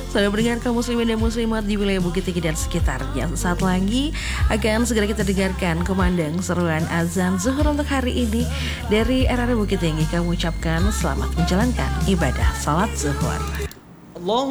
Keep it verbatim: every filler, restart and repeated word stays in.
Saudara pendengar kaum muslimin dan muslimat di wilayah Bukit Tinggi dan sekitarnya, saat lagi akan segera kita dengarkan kumandang seruan azan zuhur untuk hari ini. Dari R R Bukit Tinggi kami ucapkan selamat menjalankan ibadah salat zuhur. Allah